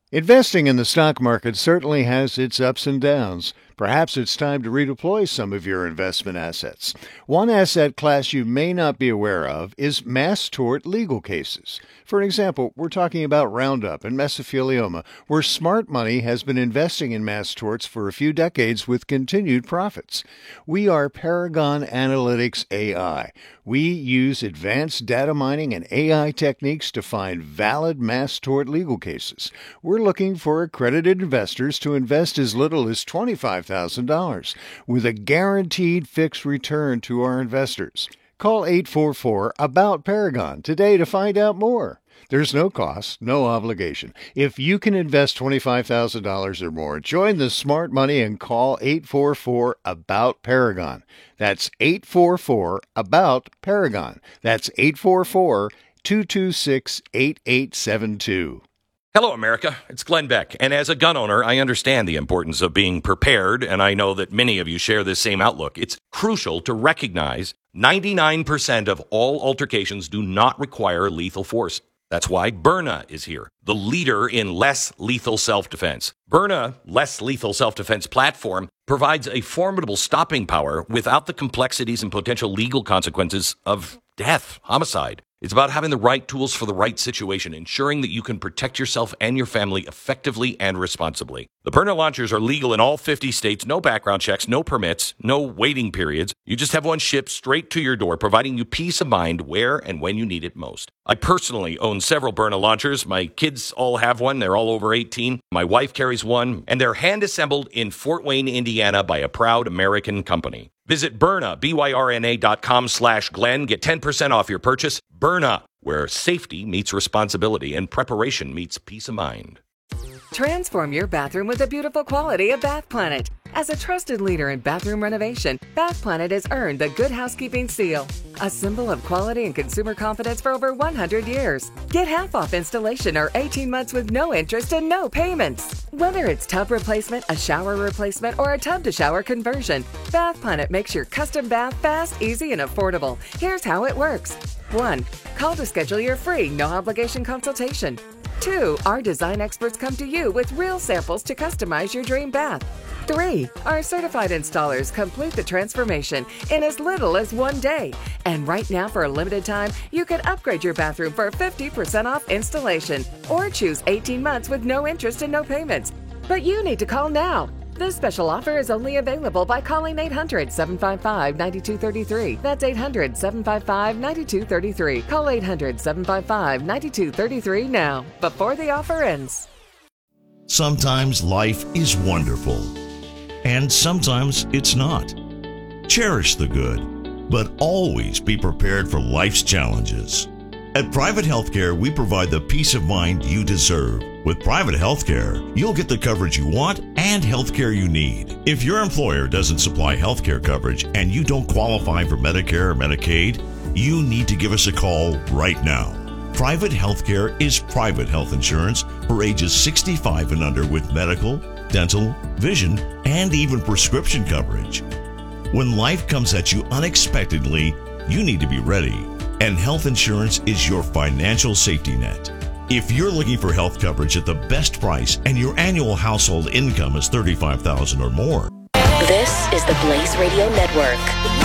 Investing in the stock market certainly has its ups and downs. Perhaps it's time to redeploy some of your investment assets. One asset class you may not be aware of is mass tort legal cases. For example, we're talking about Roundup and mesothelioma, where smart money has been investing in mass torts for a few decades with continued profits. We are Paragon Analytics AI. We use advanced data mining and AI techniques to find valid mass tort legal cases. We're looking for accredited investors to invest as little as $25,000 with a guaranteed fixed return to our investors. Call 844-ABOUT-PARAGON today to find out more. There's no cost, no obligation. If you can invest $25,000 or more, join the smart money and call 844-ABOUT-PARAGON. That's 844-ABOUT-PARAGON. That's 844-226-8872. Hello, America. It's Glenn Beck. And as a gun owner, I understand the importance of being prepared, and I know that many of you share this same outlook. It's crucial to recognize 99% of all altercations do not require lethal force. That's why Byrna is here, the leader in less lethal self-defense. Byrna Less Lethal Self-Defense platform provides a formidable stopping power without the complexities and potential legal consequences of death, homicide. It's about having the right tools for the right situation, ensuring that you can protect yourself and your family effectively and responsibly. The Byrna launchers are legal in all 50 states, no background checks, no permits, no waiting periods. You just have one shipped straight to your door, providing you peace of mind where and when you need it most. I personally own several Byrna launchers. My kids all have one. They're all over 18. My wife carries one, and they're hand-assembled in Fort Wayne, Indiana by a proud American company. Visit Byrna, BYRNA.com/Glenn. Get 10% off your purchase. Byrna, where safety meets responsibility and preparation meets peace of mind. Transform your bathroom with the beautiful quality of Bath Planet. As a trusted leader in bathroom renovation, Bath Planet has earned the Good Housekeeping seal, a symbol of quality and consumer confidence for over 100 years. Get half off installation or 18 months with no interest and no payments. Whether it's tub replacement, a shower replacement, or a tub-to-shower conversion, Bath Planet makes your custom bath fast, easy, and affordable. Here's how it works. 1. Call to schedule your free, no-obligation consultation. 2. Our design experts come to you with real samples to customize your dream bath. 3. Our certified installers complete the transformation in as little as 1 day. And right now, for a limited time, you can upgrade your bathroom for 50% off installation or choose 18 months with no interest and no payments. But you need to call now. This special offer is only available by calling 800-755-9233. That's 800-755-9233. Call 800-755-9233 now, before the offer ends. Sometimes life is wonderful, and sometimes it's not. Cherish the good, but always be prepared for life's challenges. At Private Healthcare, we provide the peace of mind you deserve. With Private Healthcare, you'll get the coverage you want and healthcare you need. If your employer doesn't supply healthcare coverage and you don't qualify for Medicare or Medicaid, you need to give us a call right now. Private Healthcare is private health insurance for ages 65 and under with medical, dental, vision, and even prescription coverage. When life comes at you unexpectedly, you need to be ready. And health insurance is your financial safety net. If you're looking for health coverage at the best price and your annual household income is $35,000 or more. This is the Blaze Radio Network.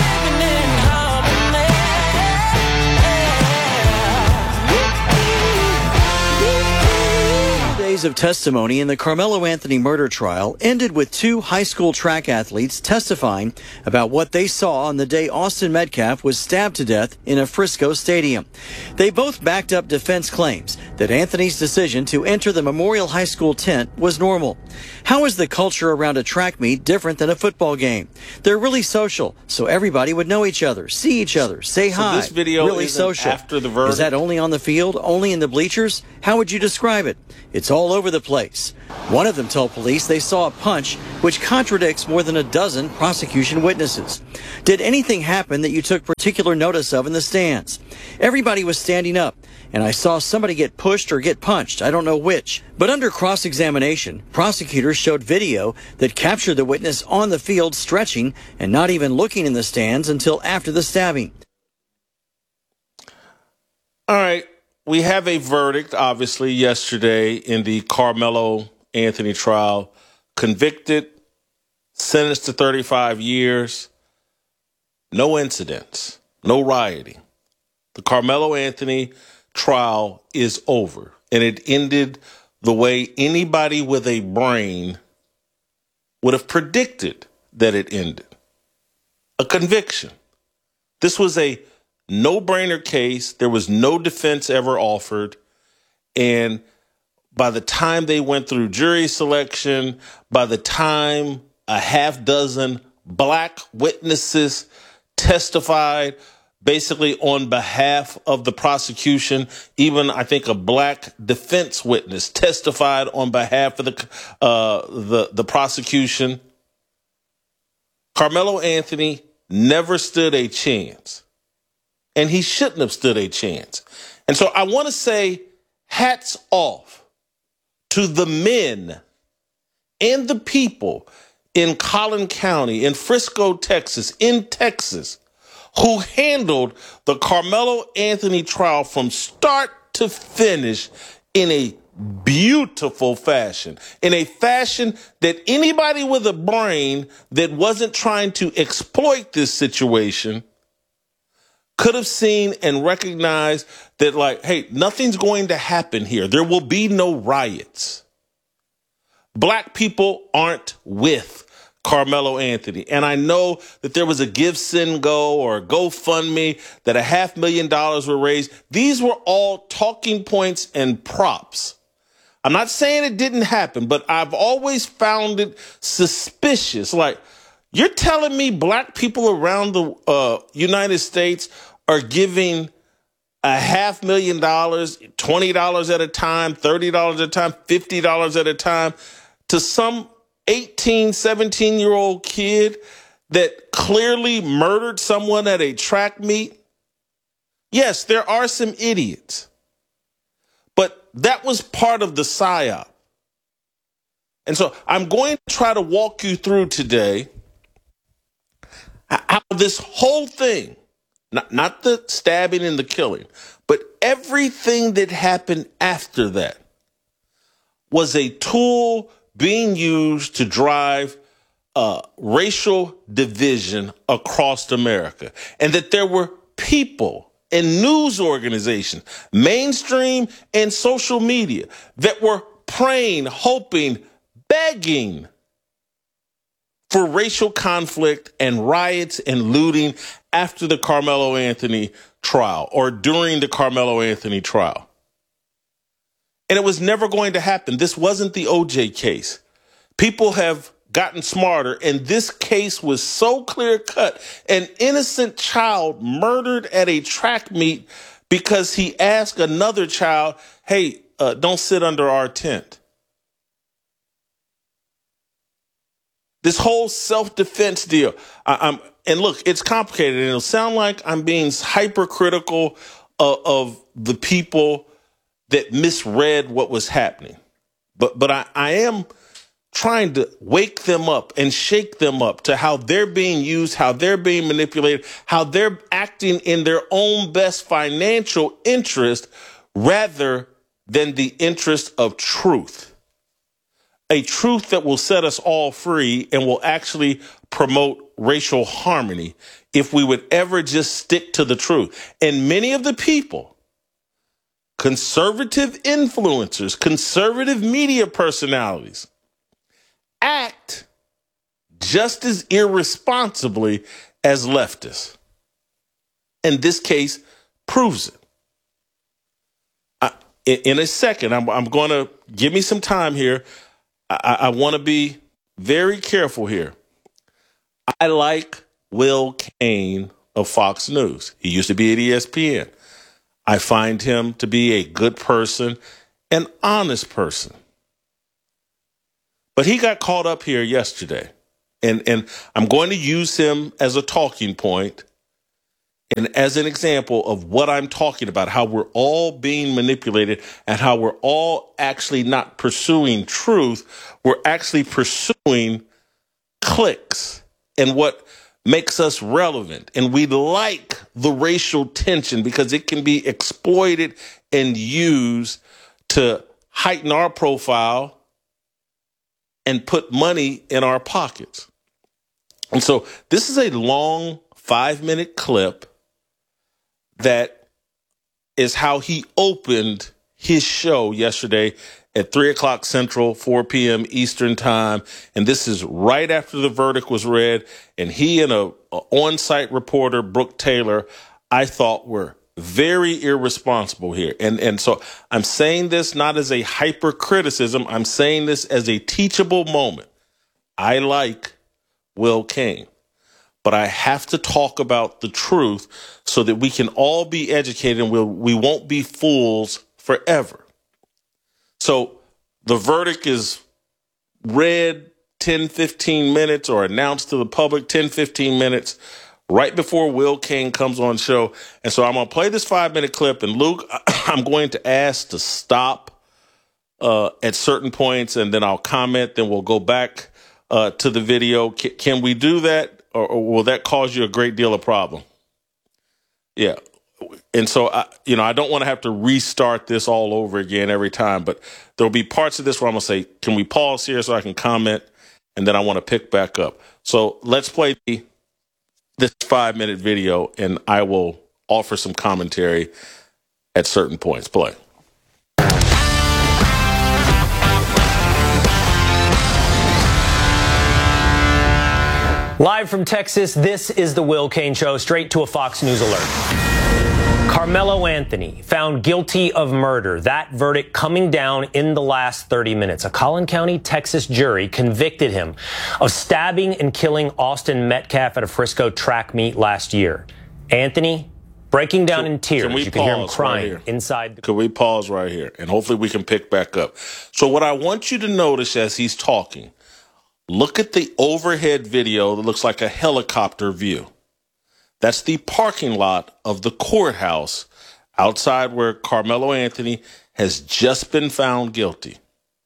Days of testimony in the Carmelo Anthony murder trial ended with 2 high school track athletes testifying about what they saw on the day Austin Metcalf was stabbed to death in a Frisco stadium. They both backed up defense claims that Anthony's decision to enter the Memorial High School tent was normal. How is the culture around a track meet different than a football game? They're really social, so everybody would know each other, see each other, say hi. This video really social. After the verdict. Is that only on the field, only in the bleachers? How would you describe it? It's all over the place. One of them told police they saw a punch, which contradicts more than a dozen prosecution witnesses. Did anything happen that you took particular notice of in the stands? Everybody was standing up, and I saw somebody get pushed or get punched. I don't know which. But under cross-examination, prosecutors showed video that captured the witness on the field stretching and not even looking in the stands until after the stabbing. All right. we have a verdict, obviously, yesterday in the Carmelo Anthony trial. Convicted, sentenced to 35 years, no incidents, no rioting. The Carmelo Anthony trial is over, and it ended the way anybody with a brain would have predicted that it ended. A conviction. This was a no-brainer case. There was no defense ever offered. And by the time they went through jury selection, by the time a half dozen black witnesses testified basically on behalf of the prosecution, even I think a black defense witness testified on behalf of the prosecution, Carmelo Anthony never stood a chance. And he shouldn't have stood a chance. And so I want to say hats off to the men and the people in Collin County, in Frisco, Texas, in Texas, who handled the Carmelo Anthony trial from start to finish in a beautiful fashion, in a fashion that anybody with a brain that wasn't trying to exploit this situation could have seen and recognized that, like, hey, nothing's going to happen here. There will be no riots. Black people aren't with Carmelo Anthony. And I know that there was a Give, Send, Go or a GoFundMe that $500,000 were raised. These were all talking points and props. I'm not saying it didn't happen, but I've always found it suspicious. Like, you're telling me black people around the United States are giving $500,000, $20 at a time, $30 at a time, $50 at a time to some 18, 17-year-old kid that clearly murdered someone at a track meet? Yes, there are some idiots, but that was part of the psyop. And so I'm going to try to walk you through today how this whole thing, not the stabbing and the killing, but everything that happened after that was a tool being used to drive racial division across America. And that there were people and news organizations, mainstream and social media, that were praying, hoping, begging for racial conflict and riots and looting after the Carmelo Anthony trial or during the Carmelo Anthony trial. And it was never going to happen. This wasn't the OJ case. People have gotten smarter, and this case was so clear cut. An innocent child murdered at a track meet because he asked another child, hey, don't sit under our tent. This whole self-defense deal. And look, it's complicated, and it'll sound like I'm being hypercritical of the people that misread what was happening. But I am trying to wake them up and shake them up to how they're being used, how they're being manipulated, how they're acting in their own best financial interest rather than the interest of truth. A truth that will set us all free and will actually promote racial harmony if we would ever just stick to the truth. And many of the people, conservative influencers, conservative media personalities, act just as irresponsibly as leftists. And this case proves it. In a second, I'm going to give me some time here. I want to be very careful here. I like Will Cain of Fox News. He used to be at ESPN. I find him to be a good person, an honest person. But he got caught up here yesterday. And I'm going to use him as a talking point and as an example of what I'm talking about, how we're all being manipulated and how we're all actually not pursuing truth. We're actually pursuing clicks and what makes us relevant, and we like the racial tension because it can be exploited and used to heighten our profile and put money in our pockets. And so this is a long 5-minute clip that is how he opened his show yesterday at 3 o'clock Central, 4 p.m. Eastern time. And this is right after the verdict was read. And he and a on-site reporter, Brooke Taylor, I thought were very irresponsible here. And so I'm saying this not as a hyper criticism. I'm saying this as a teachable moment. I like Will Cain, but I have to talk about the truth so that we can all be educated and we won't be fools forever. So the verdict is read 10, 15 minutes or announced to the public 10, 15 minutes right before Will Cain comes on show. And so I'm going to play this 5-minute clip. And Luke, I'm going to ask to stop at certain points, and then I'll comment. Then we'll go back to the video. Can we do that, or will that cause you a great deal of problem? Yeah. And so, I don't want to have to restart this all over again every time, but there'll be parts of this where I'm going to say, can we pause here so I can comment? And then I want to pick back up. So let's play this 5-minute video, and I will offer some commentary at certain points. Play. Live from Texas, this is the Will Cain Show, straight to a Fox News alert. Carmelo Anthony found guilty of murder. That verdict coming down in the last 30 minutes. A Collin County, Texas jury convicted him of stabbing and killing Austin Metcalf at a Frisco track meet last year. Anthony breaking down in tears. You can hear him crying inside. Could we pause right here? And hopefully we can pick back up. So what I want you to notice as he's talking, look at the overhead video that looks like a helicopter view. That's the parking lot of the courthouse outside where Carmelo Anthony has just been found guilty.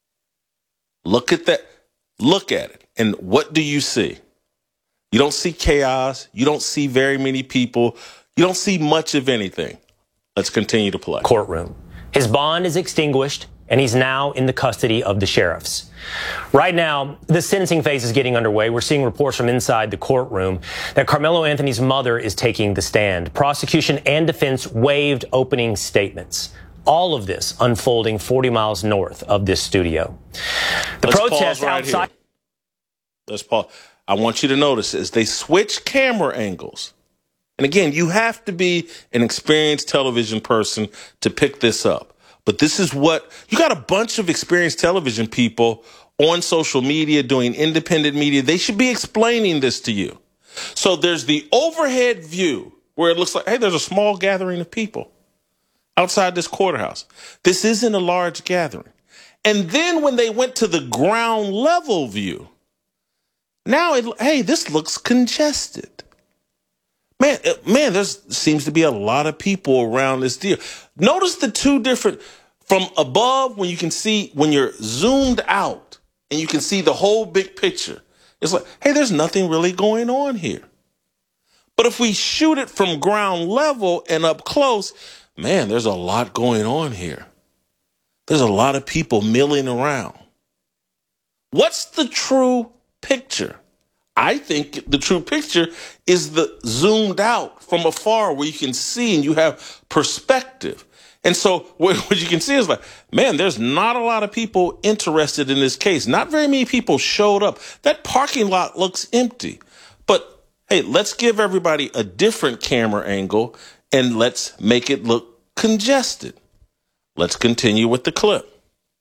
Look at that. Look at it. And what do you see? You don't see chaos. You don't see very many people. You don't see much of anything. Let's continue to play. Courtroom. His bond is extinguished, and he's now in the custody of the sheriffs. Right now, the sentencing phase is getting underway. We're seeing reports from inside the courtroom that Carmelo Anthony's mother is taking the stand. Prosecution and defense waived opening statements. All of this unfolding 40 miles north of this studio. The protest outside. Let's pause. I want you to notice as they switch camera angles. And again, you have to be an experienced television person to pick this up. But this is what you got a bunch of experienced television people on social media doing independent media. They should be explaining this to you. So there's the overhead view where it looks like, hey, there's a small gathering of people outside this courthouse. This isn't a large gathering. And then when they went to the ground level view, now, hey, this looks congested. Man, there seems to be a lot of people around this deal. Notice the two different, from above when you can see, when you're zoomed out and you can see the whole big picture. It's like, hey, there's nothing really going on here. But if we shoot it from ground level and up close, man, there's a lot going on here. There's a lot of people milling around. What's the true picture? I think the true picture is the zoomed out from afar where you can see and you have perspective. And so what you can see is like, man, there's not a lot of people interested in this case. Not very many people showed up. That parking lot looks empty. But hey, let's give everybody a different camera angle and let's make it look congested. Let's continue with the clip.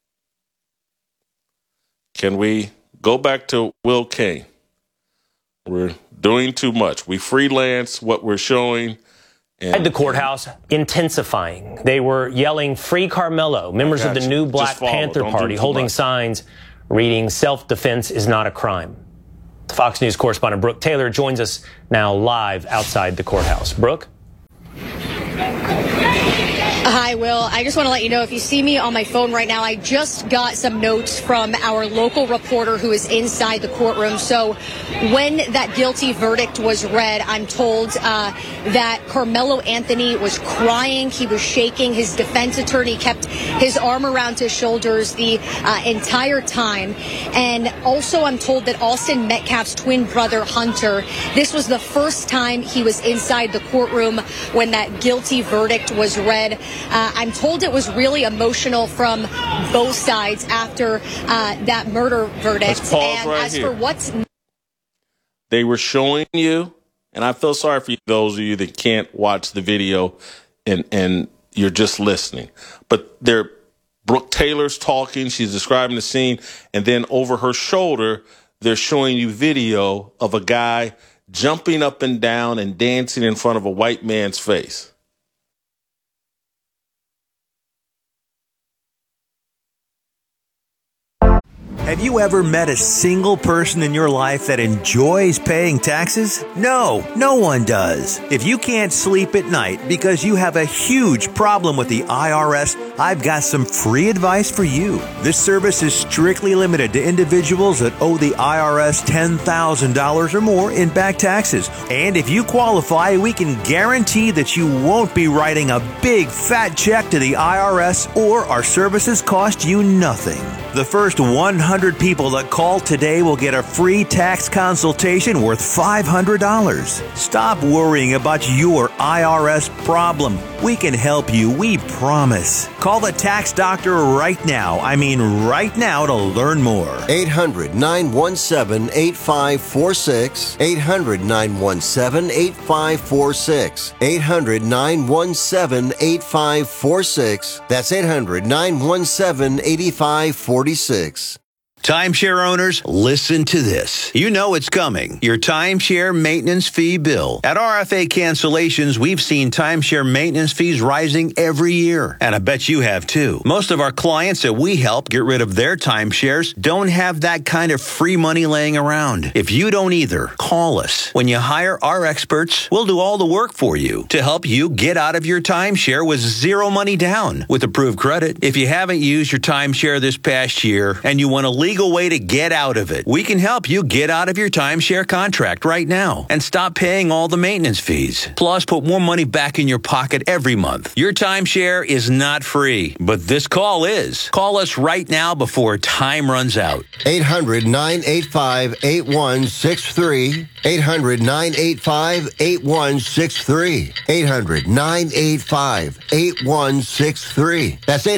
Can we go back to Will Cain? We're doing too much. We freelance what we're showing. At the courthouse, intensifying. They were yelling, "Free Carmelo." Members of the new Black Panther Party holding signs reading, "Self-defense is not a crime." Fox News correspondent Brooke Taylor joins us now live outside the courthouse. Brooke? Hi, Will. I just want to let you know, if you see me on my phone right now, I just got some notes from our local reporter who is inside the courtroom. So when that guilty verdict was read, I'm told that Carmelo Anthony was crying. He was shaking. His defense attorney kept his arm around his shoulders the entire time. And also I'm told that Austin Metcalf's twin brother, Hunter, this was the first time he was inside the courtroom when that guilty verdict was read. I'm told it was really emotional from both sides after that murder verdict. Let's pause and right as here. for what's They were showing you, and I feel sorry for those of you that can't watch the video and you're just listening. But Brooke Taylor's talking, she's describing the scene, and then over her shoulder, they're showing you video of a guy jumping up and down and dancing in front of a white man's face. Have you ever met a single person in your life that enjoys paying taxes? No, no one does. If you can't sleep at night because you have a huge problem with the IRS, I've got some free advice for you. This service is strictly limited to individuals that owe the IRS $10,000 or more in back taxes. And if you qualify, we can guarantee that you won't be writing a big fat check to the IRS, or our services cost you nothing. The first 100 people that call today will get a free tax consultation worth $500. Stop worrying about your IRS problem. We can help you, we promise. Call the tax doctor right now. I mean right now, to learn more. 800-917-8546. 800-917-8546. 800-917-8546. That's 800-917-8546. Timeshare owners, listen to this. You know it's coming. Your timeshare maintenance fee bill. At RFA Cancellations, we've seen timeshare maintenance fees rising every year. And I bet you have too. Most of our clients that we help get rid of their timeshares don't have that kind of free money laying around. If you don't either, call us. When you hire our experts, we'll do all the work for you to help you get out of your timeshare with zero money down with approved credit. If you haven't used your timeshare this past year and you want to legal way to get out of it, we can help you get out of your timeshare contract right now and stop paying all the maintenance fees. Plus, put more money back in your pocket every month. Your timeshare is not free, but this call is. Call us right now before time runs out. 800-985-8163. 800-985-8163. 800-985-8163. That's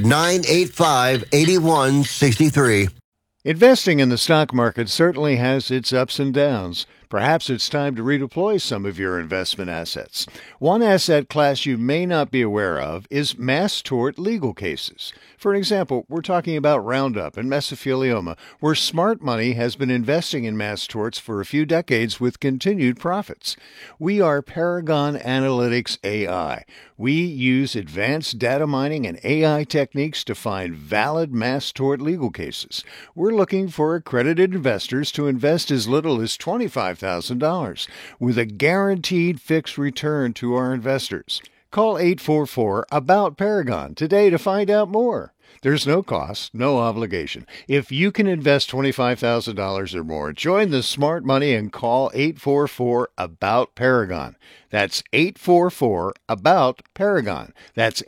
800-985-8163. Investing in the stock market certainly has its ups and downs. Perhaps it's time to redeploy some of your investment assets. One asset class you may not be aware of is mass tort legal cases. For example, we're talking about Roundup and mesothelioma, where smart money has been investing in mass torts for a few decades with continued profits. We are Paragon Analytics AI. We use advanced data mining and AI techniques to find valid mass tort legal cases. We're looking for accredited investors to invest as little as $25,000 with a guaranteed fixed return to our investors. Call 844-ABOUT-PARAGON today to find out more. There's no cost, no obligation. If you can invest $25,000 or more, join the smart money and call 844-ABOUT-PARAGON. That's 844-ABOUT-PARAGON. That's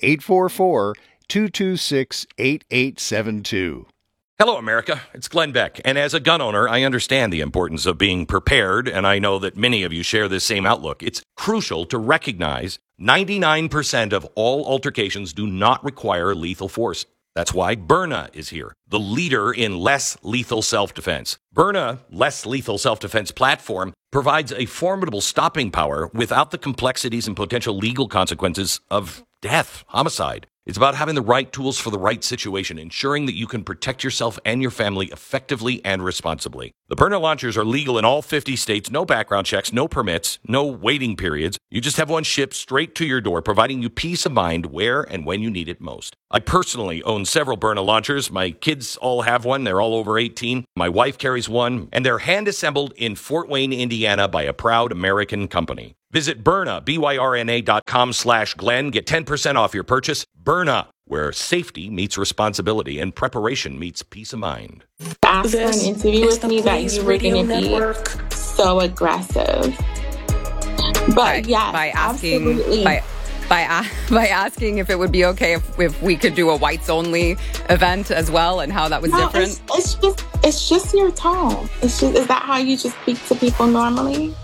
844-226-8872. Hello, America. It's Glenn Beck. And as a gun owner, I understand the importance of being prepared, and I know that many of you share this same outlook. It's crucial to recognize 99% of all altercations do not require lethal force. That's why Byrna is here, the leader in less lethal self-defense. Byrna Less Lethal Self-Defense platform provides a formidable stopping power without the complexities and potential legal consequences of death, homicide. It's about having the right tools for the right situation, ensuring that you can protect yourself and your family effectively and responsibly. The Byrna launchers are legal in all 50 states, no background checks, no permits, no waiting periods. You just have one shipped straight to your door, providing you peace of mind where and when you need it most. I personally own several Byrna launchers. My kids all have one. They're all over 18. My wife carries one, and they're hand-assembled in Fort Wayne, Indiana by a proud American company. Visit Byrna, BYRNA.com/Glenn. Get 10% off your purchase. Byrna, where safety meets responsibility and preparation meets peace of mind. After an interview with me that you were going to be so aggressive. But yeah, by asking, absolutely. By asking if it would be okay if we could do a whites only event as well, and how that was different. It's just your tone. Is that how you just speak to people normally?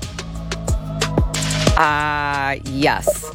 Yes.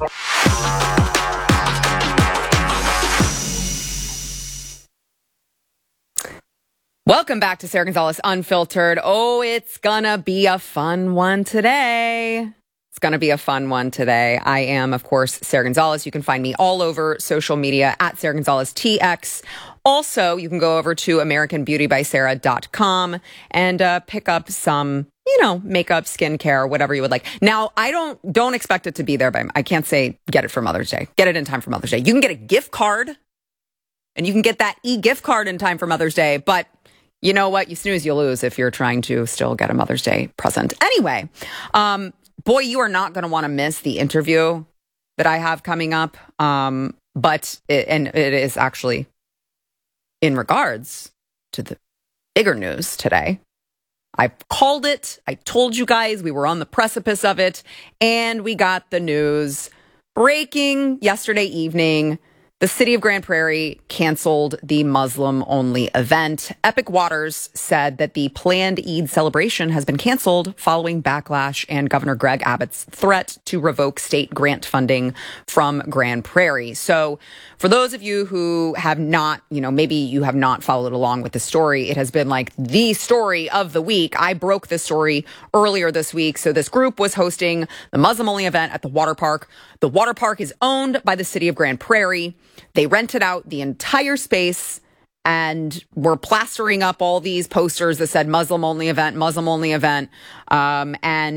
Welcome back to Sarah Gonzalez Unfiltered. Oh, it's gonna be a fun one today. It's going to be a fun one today. I am, of course, Sarah Gonzalez. You can find me all over social media at Sarah Gonzalez TX. Also, you can go over to AmericanBeautyBySarah.com and pick up some, makeup, skincare, whatever you would like. Now, I don't expect it to be there I can't say get it for Mother's Day. Get it in time for Mother's Day. You can get a gift card, and you can get that e-gift card in time for Mother's Day, but you know what? You snooze, you lose if you're trying to still get a Mother's Day present. Anyway, boy, you are not going to want to miss the interview that I have coming up. But it is actually in regards to the bigger news today. I called it. I told you guys we were on the precipice of it, and we got the news breaking yesterday evening. The city of Grand Prairie canceled the Muslim-only event. Epic Waters said that the planned Eid celebration has been canceled following backlash and Governor Greg Abbott's threat to revoke state grant funding from Grand Prairie. So for those of you who have not, maybe you have not followed along with the story, it has been like the story of the week. I broke this story earlier this week. So this group was hosting the Muslim-only event at the water park. The water park is owned by the city of Grand Prairie. They rented out the entire space and were plastering up all these posters that said Muslim only event. Then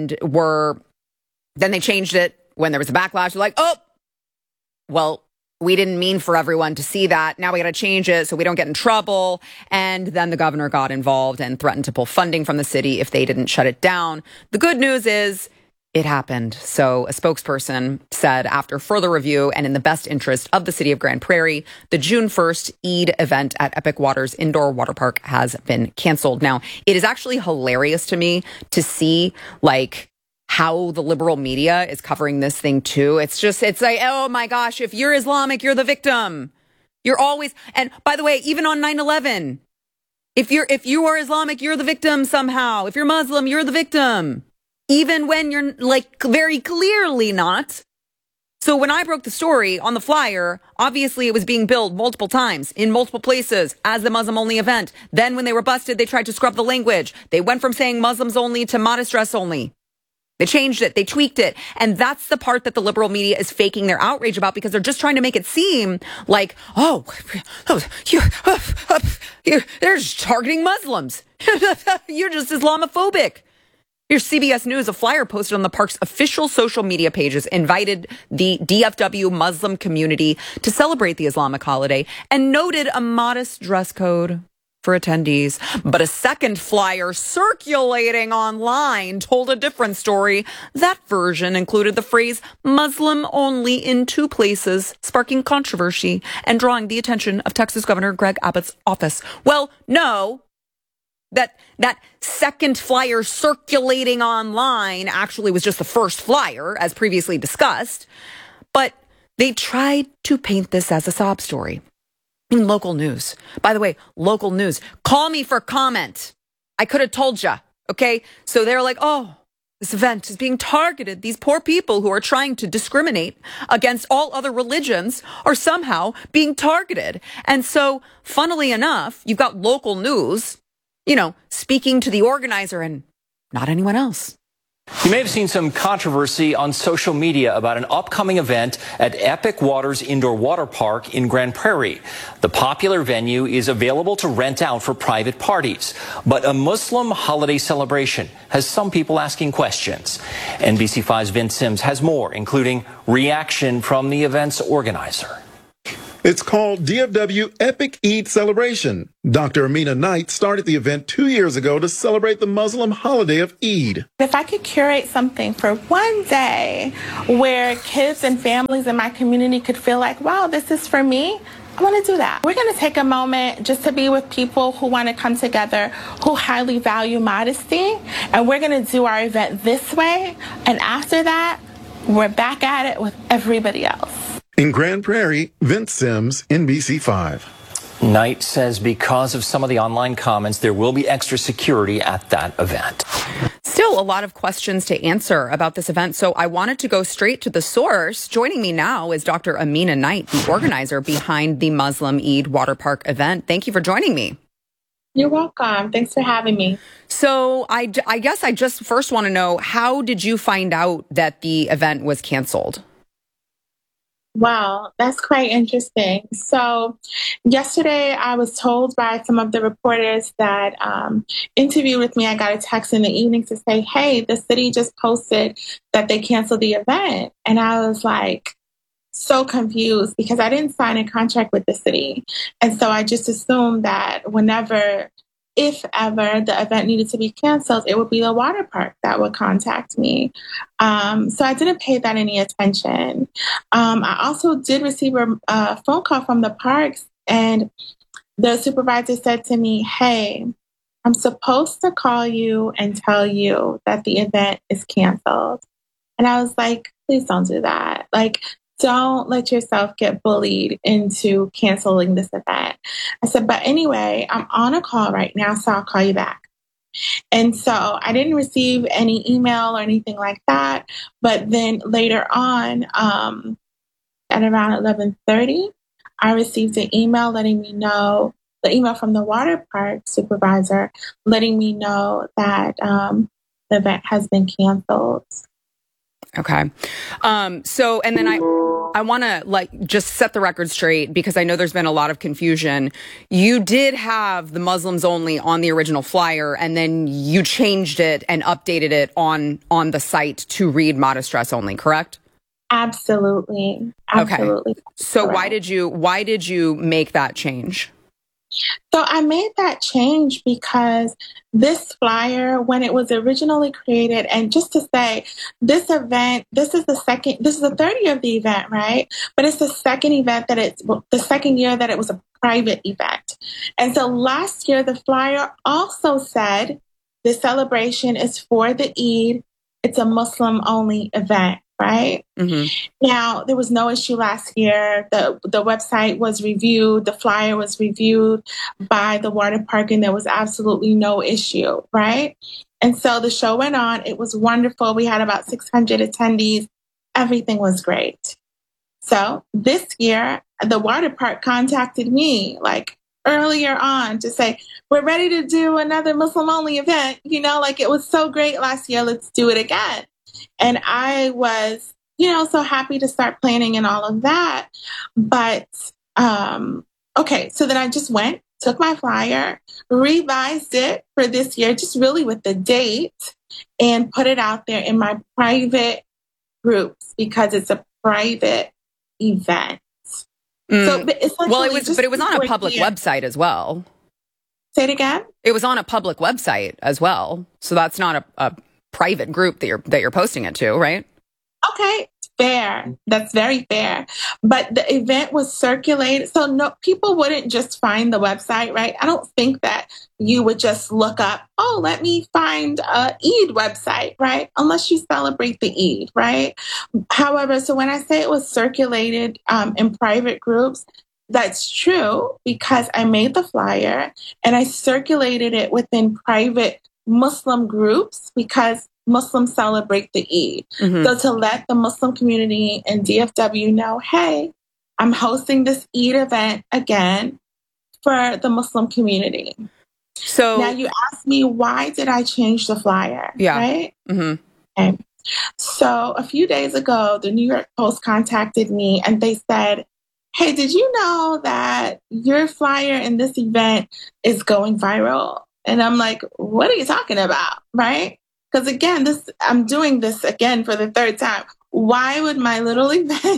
they changed it when there was a backlash. They're like, oh, well, we didn't mean for everyone to see that. Now we got to change it so we don't get in trouble. And then the governor got involved and threatened to pull funding from the city if they didn't shut it down. The good news is it happened. So a spokesperson said after further review and in the best interest of the city of Grand Prairie, the June 1st Eid event at Epic Waters Indoor Water Park has been canceled. Now, it is actually hilarious to me to see how the liberal media is covering this thing too. It's like, oh my gosh, if you're Islamic, you're the victim. You're always, and by the way, even on 9/11, if you are Islamic, you're the victim somehow. If you're Muslim, you're the victim. Even when you're very clearly not. So when I broke the story on the flyer, obviously it was being billed multiple times in multiple places as the Muslim only event. Then when they were busted, they tried to scrub the language. They went from saying Muslims only to modest dress only. They changed it. They tweaked it. And that's the part that the liberal media is faking their outrage about because they're just trying to make it seem like, they're just targeting Muslims. You're just Islamophobic. Here's CBS News. A flyer posted on the park's official social media pages invited the DFW Muslim community to celebrate the Islamic holiday and noted a modest dress code for attendees. But a second flyer circulating online told a different story. That version included the phrase Muslim only in 2 places, sparking controversy and drawing the attention of Texas Governor Greg Abbott's office. Well, no. That second flyer circulating online actually was just the first flyer, as previously discussed. But they tried to paint this as a sob story in local news. By the way, local news. Call me for comment. I could have told you. Okay? So they're like, oh, this event is being targeted. These poor people who are trying to discriminate against all other religions are somehow being targeted. And so, funnily enough, you've got local news speaking to the organizer and not anyone else. You may have seen some controversy on social media about an upcoming event at Epic Waters Indoor Water Park in Grand Prairie. The popular venue is available to rent out for private parties, but a Muslim holiday celebration has some people asking questions. NBC5's Vince Sims has more, including reaction from the event's organizer. It's called DFW Epic Eid Celebration. Dr. Amina Knight started the event 2 years ago to celebrate the Muslim holiday of Eid. If I could curate something for one day where kids and families in my community could feel like, wow, this is for me, I want to do that. We're going to take a moment just to be with people who want to come together, who highly value modesty, and we're going to do our event this way, and after that, we're back at it with everybody else. In Grand Prairie, Vince Sims, NBC5. Knight says because of some of the online comments, there will be extra security at that event. Still a lot of questions to answer about this event, so I wanted to go straight to the source. Joining me now is Dr. Amina Knight, the organizer behind the Muslim Eid Water Park event. Thank you for joining me. You're welcome. Thanks for having me. So I guess I just first want to know, how did you find out that the event was canceled? Wow, that's quite interesting. So yesterday I was told by some of the reporters that interviewed with me, I got a text in the evening to say, hey, the city just posted that they canceled the event. And I was like, so confused because I didn't sign a contract with the city. And so I just assumed that whenever, if ever, the event needed to be canceled, it would be the water park that would contact me. So I didn't pay that any attention. I also did receive a phone call from the parks, and the supervisor said to me, hey, I'm supposed to call you and tell you that the event is canceled. And I was like, please don't do that. Like, don't let yourself get bullied into canceling this event. I said, but anyway, I'm on a call right now, so I'll call you back. And so I didn't receive any email or anything like that. But then later on, at around 11:30, I received an email letting me know, the email from the water park supervisor, letting me know that the event has been canceled. Okay. So, and then I want to just set the record straight because I know there's been a lot of confusion. You did have the Muslims only on the original flyer, and then you changed it and updated it on the site to read modest dress only, correct? Absolutely. Absolutely. Okay. So correct. why did you make that change? So I made that change because this flyer, when it was originally created, and just to say, this event, this is the third year of the event, right? But it's the second event the second year that it was a private event. And so last year, the flyer also said the celebration is for the Eid. It's a Muslim only event. Right? Mm-hmm. Now, there was no issue last year. The website was reviewed. The flyer was reviewed by the water park, and there was absolutely no issue. Right? And so the show went on. It was wonderful. We had about 600 attendees. Everything was great. So this year, the water park contacted me like earlier on to say, we're ready to do another Muslim only event. You know, like it was so great last year. Let's do it again. And I was, so happy to start planning and all of that. But, okay, so then I just went, took my flyer, revised it for this year, just really with the date, and put it out there in my private groups because it's a private event. So, but it was on a public website as well. Say it again? It was on a public website as well. So that's not a private group that you're posting it to, right? Okay, fair. That's very fair. But the event was circulated, so no, people wouldn't just find the website, right? I don't think that you would just look up, oh, let me find a Eid website, right? Unless you celebrate the Eid, right? However, so when I say it was circulated in private groups, that's true because I made the flyer and I circulated it within private Muslim groups because Muslims celebrate the Eid. Mm-hmm. So to let the Muslim community in DFW know, hey, I'm hosting this Eid event again for the Muslim community. So now you asked me, why did I change the flyer? Yeah. Right? Mm-hmm. Okay. So a few days ago, the New York Post contacted me and they said, hey, did you know that your flyer in this event is going viral? And I'm like, what are you talking about? Right? Because again, I'm doing this again for the third time. Why would my little event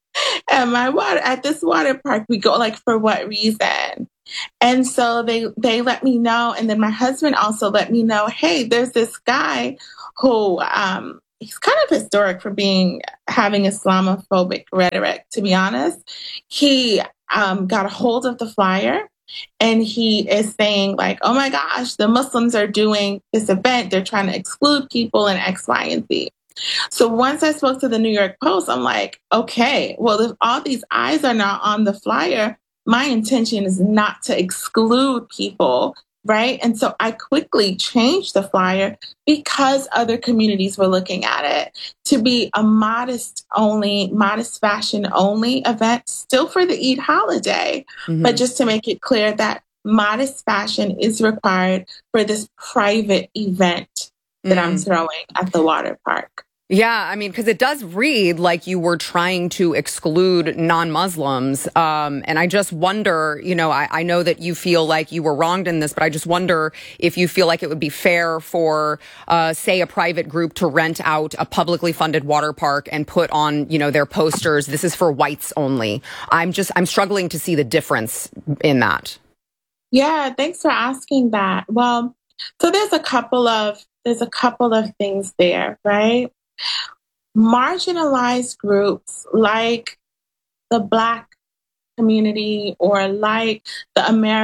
at this water park, we go like, for what reason? And so they let me know. And then my husband also let me know, hey, there's this guy who, he's kind of historic for having Islamophobic rhetoric, to be honest. He got a hold of the flyer and he is saying like, oh my gosh, the Muslims are doing this event. They're trying to exclude people in X, Y, and Z. So once I spoke to the New York Post, I'm like, okay, well, if all these eyes are not on the flyer, my intention is not to exclude people, right? And so I quickly changed the flyer because other communities were looking at it to be a modest fashion only event, still for the Eid holiday, but just to make it clear that modest fashion is required for this private event that I'm throwing at the water park. Yeah, I mean, because it does read like you were trying to exclude non-Muslims. And I just wonder, I know that you feel like you were wronged in this, but I just wonder if you feel like it would be fair for, say, a private group to rent out a publicly funded water park and put on, their posters, this is for whites only. I'm struggling to see the difference in that. Yeah, thanks for asking that. Well, so there's a couple of things there, right? Marginalized groups like the Black community or like the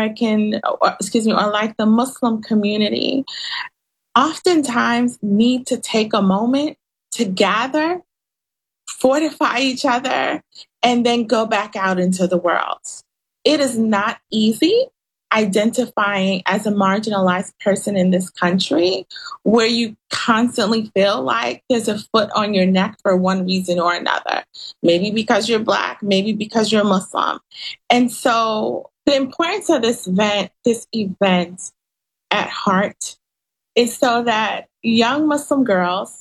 or like the Muslim community oftentimes need to take a moment to gather, fortify each other, and then go back out into the world. It is not easy identifying as a marginalized person in this country where you constantly feel like there's a foot on your neck for one reason or another. Maybe because you're Black, maybe because you're Muslim. And so the importance of this event at heart is so that young Muslim girls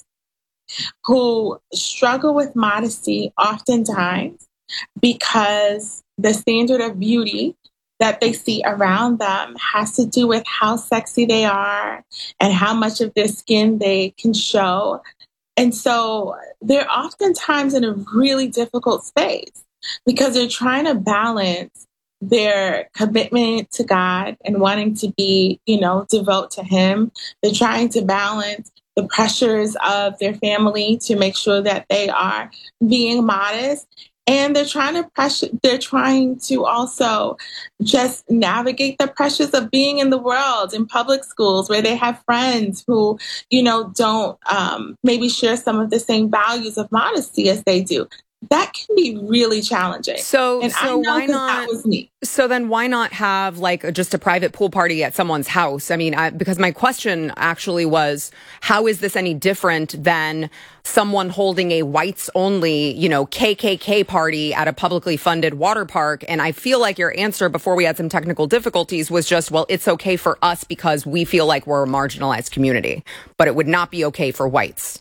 who struggle with modesty oftentimes because the standard of beauty that they see around them has to do with how sexy they are and how much of their skin they can show. And so they're oftentimes in a really difficult space because they're trying to balance their commitment to God and wanting to be, devote to Him. They're trying to balance the pressures of their family to make sure that they are being modest. And they're trying to also just navigate the pressures of being in the world in public schools where they have friends who, don't maybe share some of the same values of modesty as they do. That can be really challenging. So why not? That was me. So then why not have just a private pool party at someone's house? I mean, because my question actually was, how is this any different than someone holding a whites only, KKK party at a publicly funded water park? And I feel like your answer before we had some technical difficulties was just, well, it's okay for us because we feel like we're a marginalized community, but it would not be okay for whites.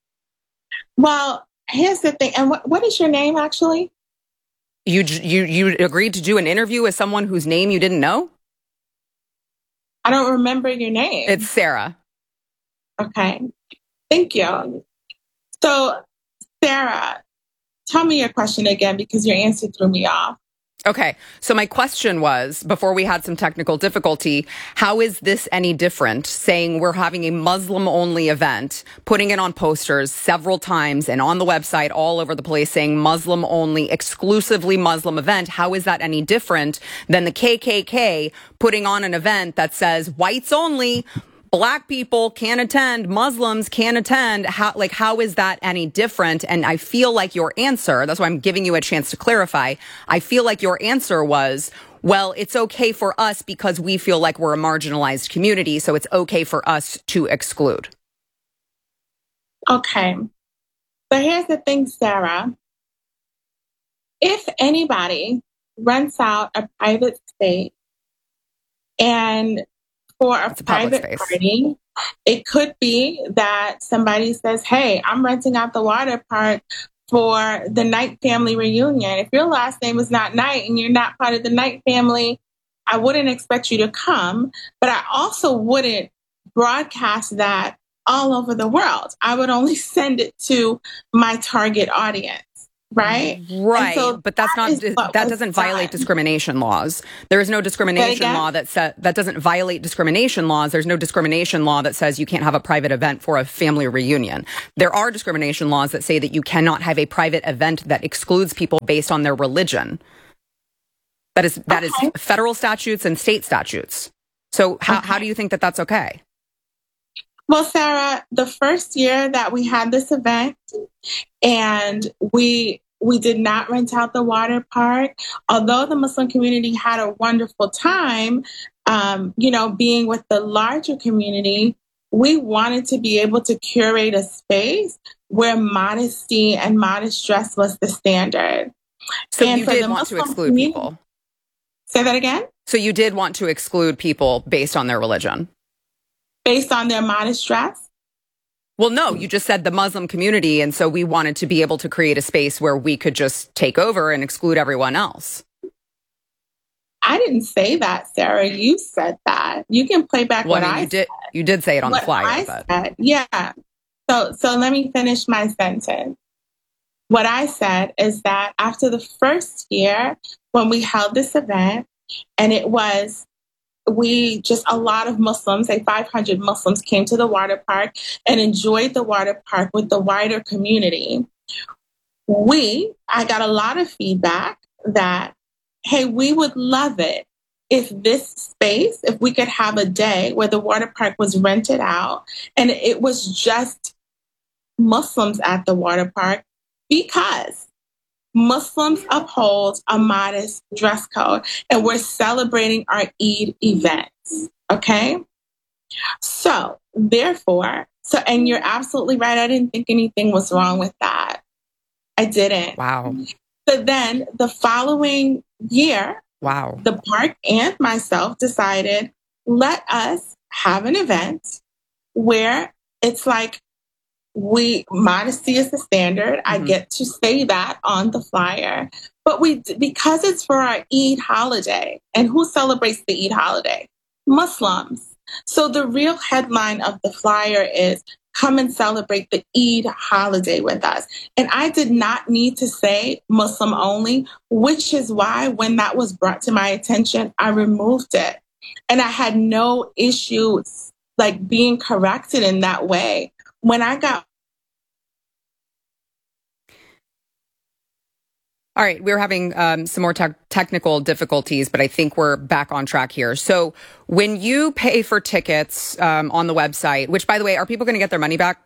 Well, here's the thing. And what is your name, actually? You agreed to do an interview with someone whose name you didn't know? I don't remember your name. It's Sarah. Okay. Thank you. So, Sarah, tell me your question again because your answer threw me off. Okay. So my question was, before we had some technical difficulty, how is this any different? Saying we're having a Muslim-only event, putting it on posters several times and on the website all over the place saying Muslim-only, exclusively Muslim event. How is that any different than the KKK putting on an event that says whites only, Black people can attend, Muslims can attend? How is that any different? And I feel like your answer, that's why I'm giving you a chance to clarify. I feel like your answer was, well, it's okay for us because we feel like we're a marginalized community, so it's okay for us to exclude. Okay. So here's the thing, Sarah. If anybody rents out a private space and for a private party, it could be that somebody says, hey, I'm renting out the water park for the Knight family reunion. If your last name is not Knight and you're not part of the Knight family, I wouldn't expect you to come. But I also wouldn't broadcast that all over the world. I would only send it to my target audience. right? Right, so but that doesn't violate discrimination laws. There is no discrimination law that doesn't violate discrimination laws. There's no discrimination law that says you can't have a private event for a family reunion. There are discrimination laws that say that you cannot have a private event that excludes people based on their religion. That is federal statutes and state statutes. So how do you think that that's okay? Well, Sarah, the first year that we had this event and we did not rent out the water park, although the Muslim community had a wonderful time, being with the larger community, we wanted to be able to curate a space where modesty and modest dress was the standard. So you did want to exclude people? Say that again? So you did want to exclude people based on their religion? Based on their modest dress? Well, no, you just said the Muslim community, and so we wanted to be able to create a space where we could just take over and exclude everyone else. I didn't say that, Sarah. You said that. You can play back what I said. You did say it on the flyer. Yeah. So let me finish my sentence. What I said is that after the first year, when we held this event, and it was a lot of Muslims, 500 Muslims came to the water park and enjoyed the water park with the wider community. I got a lot of feedback that, hey, we would love it if we could have a day where the water park was rented out and it was just Muslims at the water park, because Muslims uphold a modest dress code, and we're celebrating our Eid events, okay? So, therefore, and you're absolutely right, I didn't think anything was wrong with that. I didn't. Wow. So then, the following year, the park and myself decided, let us have an event where it's like, modesty is the standard. I get to say that on the flyer, but because it's for our Eid holiday, and who celebrates the Eid holiday? Muslims. So the real headline of the flyer is, come and celebrate the Eid holiday with us. And I did not need to say Muslim only, which is why when that was brought to my attention, I removed it. And I had no issue being corrected in that way. When I got All right, we're having some more technical difficulties, but I think we're back on track here. So when you pay for tickets on the website, which, by the way, are people going to get their money back?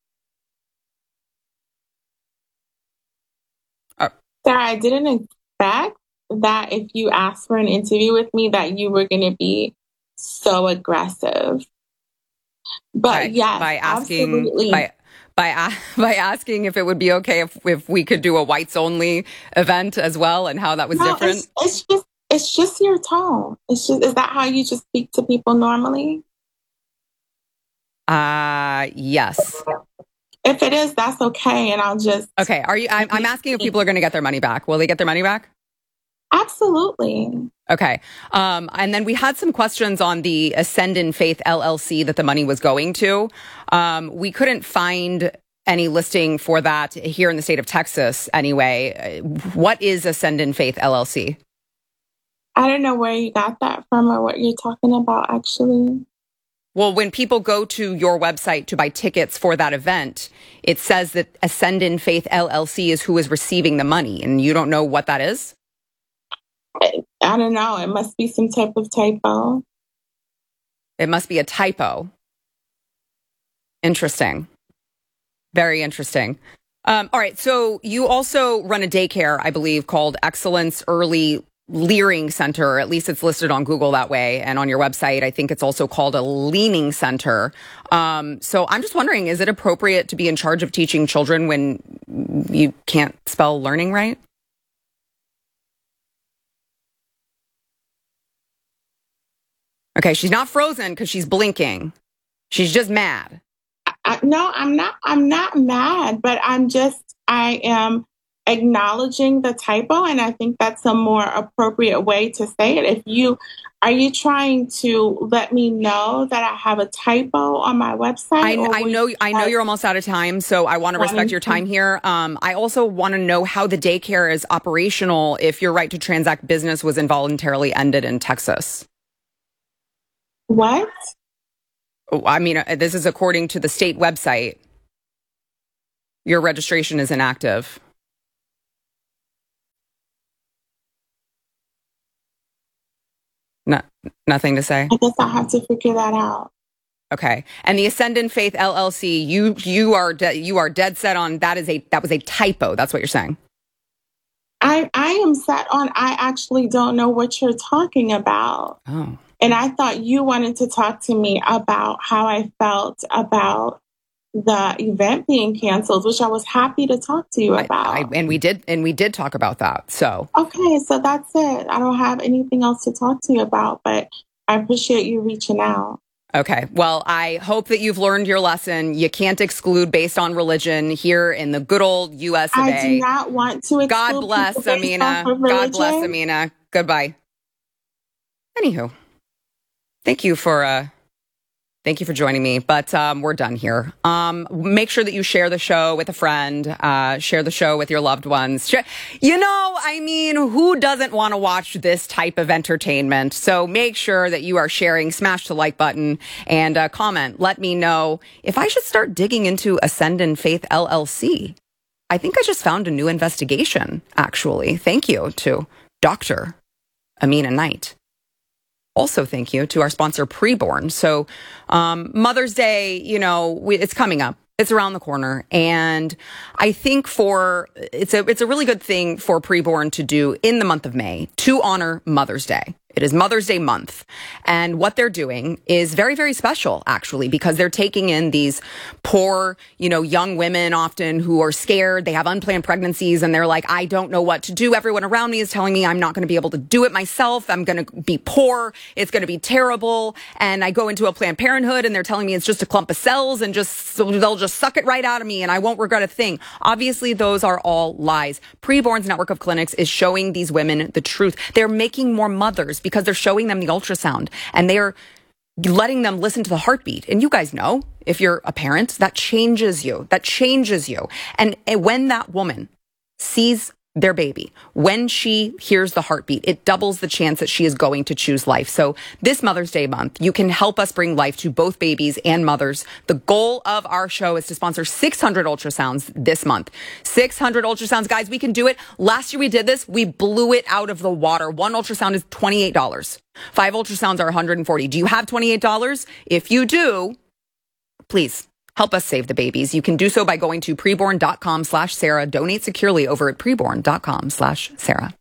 Sarah, I didn't expect that if you asked for an interview with me that you were going to be so aggressive. But yes, by asking, absolutely. By asking if it would be okay if we could do a whites only event as well, and how that was different. It's just your tone. Is that how you just speak to people normally? Yes. If it is, that's okay, and I'll just okay. I'm asking if people are going to get their money back. Will they get their money back? Absolutely. Okay. And then we had some questions on the Ascendant Faith LLC that the money was going to. We couldn't find any listing for that here in the state of Texas anyway. What is Ascendant Faith LLC? I don't know where you got that from or what you're talking about, actually. Well, when people go to your website to buy tickets for that event, it says that Ascendant Faith LLC is who is receiving the money, and you don't know what that is? I don't know. It must be some type of typo. It must be a typo. Interesting. Very interesting. All right. So you also run a daycare, I believe, called Excellence Early Leering Center, or at least it's listed on Google that way. And on your website, I think it's also called a Leaning Center. So I'm just wondering, is it appropriate to be in charge of teaching children when you can't spell learning right? Okay, she's not frozen because she's blinking. She's just mad. No, I'm not. I'm not mad, but I am acknowledging the typo, and I think that's a more appropriate way to say it. Are you trying to let me know that I have a typo on my website? I know you're almost out of time, so I want to respect your time here. I also want to know how the daycare is operational if your right to transact business was involuntarily ended in Texas. What? I mean, this is according to the state website. Your registration is inactive. Nothing to say? I guess I'll have to figure that out. Okay. And the Ascendant Faith LLC, you are dead set on that was a typo. That's what you're saying. I am set on, I actually don't know what you're talking about. Oh. And I thought you wanted to talk to me about how I felt about the event being canceled, which I was happy to talk to you about. And we did talk about that. So okay, so that's it. I don't have anything else to talk to you about, but I appreciate you reaching out. Okay. Well, I hope that you've learned your lesson. You can't exclude based on religion here in the good old U.S. of A. I do not want to exclude. God bless, Amina. God bless, Amina. Goodbye. Anywho, thank you for joining me, but we're done here. Make sure that you share the show with a friend, share the show with your loved ones. Who doesn't want to watch this type of entertainment? So make sure that you are sharing, smash the like button, and comment. Let me know if I should start digging into Ascendant Faith LLC. I think I just found a new investigation, actually. Thank you to Dr. Amina Knight. Also, thank you to our sponsor, Preborn. So, Mother's Day, it's coming up. It's around the corner. And I think it's a really good thing for Preborn to do in the month of May to honor Mother's Day. It is Mother's Day month. And what they're doing is very, very special, actually, because they're taking in these poor, young women often who are scared. They have unplanned pregnancies and they're like, I don't know what to do. Everyone around me is telling me I'm not going to be able to do it myself. I'm going to be poor. It's going to be terrible. And I go into a Planned Parenthood and they're telling me it's just a clump of cells and they'll just suck it right out of me and I won't regret a thing. Obviously, those are all lies. Preborn's network of clinics is showing these women the truth. They're making more mothers because they're showing them the ultrasound and they're letting them listen to the heartbeat. And you guys know, if you're a parent, that changes you. And when that woman sees their baby, when she hears the heartbeat, it doubles the chance that she is going to choose life. So this Mother's Day month, you can help us bring life to both babies and mothers. The goal of our show is to sponsor 600 ultrasounds this month. 600 ultrasounds. Guys, we can do it. Last year we did this. We blew it out of the water. One ultrasound is $28. 5 ultrasounds are $140. Do you have $28? If you do, please help us save the babies. You can do so by going to preborn.com/Sarah. Donate securely over at preborn.com/Sarah.